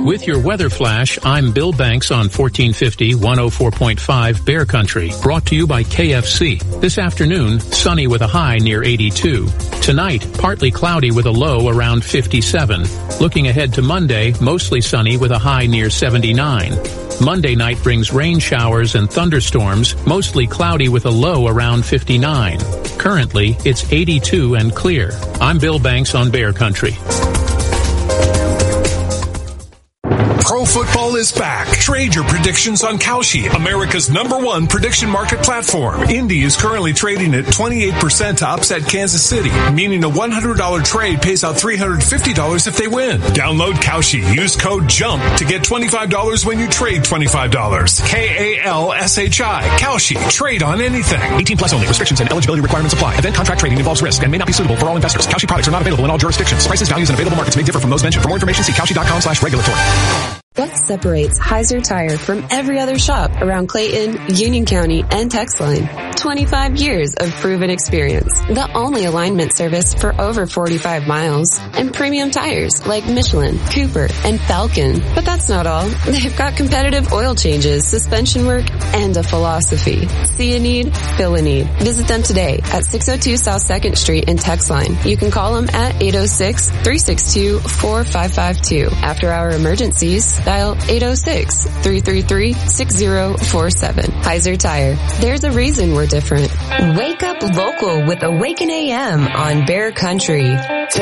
With your weather flash, I'm Bill Banks on 1450 104.5 Bear Country, brought to you by KFC. This afternoon, sunny with a high near 82. Tonight, partly cloudy with a low around 57. Looking ahead to Monday, mostly sunny with a high near 79. Monday night brings rain showers and thunderstorms, mostly cloudy with a low around 59. Currently, it's 82 and clear. I'm Bill Banks on Bear Country. Pro football is back. Trade your predictions on Kalshi, America's #1 prediction market platform. Indy is currently trading at 28% to upset Kansas City, meaning a $100 trade pays out $350 if they win. Download Kalshi. Use code JUMP to get $25 when you trade $25. KALSHI. Kalshi. Trade on anything. 18 plus only. Restrictions and eligibility requirements apply. Event contract trading involves risk and may not be suitable for all investors. Kalshi products are not available in all jurisdictions. Prices, values, and available markets may differ from those mentioned. For more information, see kalshi.com/regulatory. What separates Heiser Tire from every other shop around Clayton, Union County, and Texline? 25 years of proven experience. The only alignment service for over 45 miles. And premium tires like Michelin, Cooper, and Falcon. But that's not all. They've got competitive oil changes, suspension work, and a philosophy. See a need, fill a need. Visit them today at 602 South 2nd Street in Texline. You can call them at 806-362-4552. After our emergencies, dial 806-333-6047. Heiser Tire. There's a reason we're different. Wake up local with Awaken AM on Bear Country.